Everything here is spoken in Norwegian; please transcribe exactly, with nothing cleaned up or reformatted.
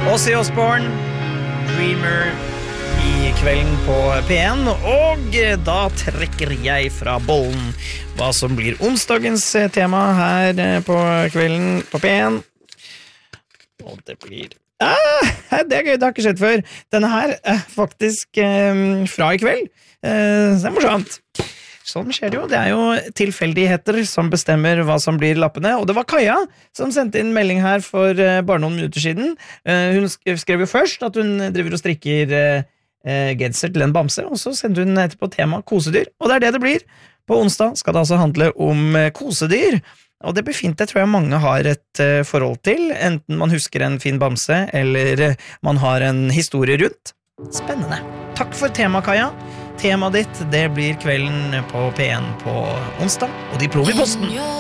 Ozzy Osbourne, Dreamer I kvelden på P en, og da trekker jeg fra bollen hva som blir onsdagens tema her på kvelden på P en. Og det blir... Ah, det er gøy, det har ikke skjedd før. Denne her er faktisk eh, fra i kveld. Eh, det er morsomt. Sånn skjer det jo. Det er jo tilfeldigheter som bestemmer hva som blir lappene, og det var Kaja som sendte inn melding her for uh, bare noen minutter siden. Uh, hun skrev jo først at hun driver og strikker uh, uh, genser til en bamse, og så sendte hun etterpå tema kosedyr, og det er det det blir. På onsdag skal det altså handle om uh, kosedyr, og det befint jeg tror jeg mange har et uh, forhold til, enten man husker en fin bamse, eller uh, man har en historie rundt. Spennende. Takk for tema, Kaja. Temaet ditt, det blir kvelden på P en på onsdag, og de prover i posten.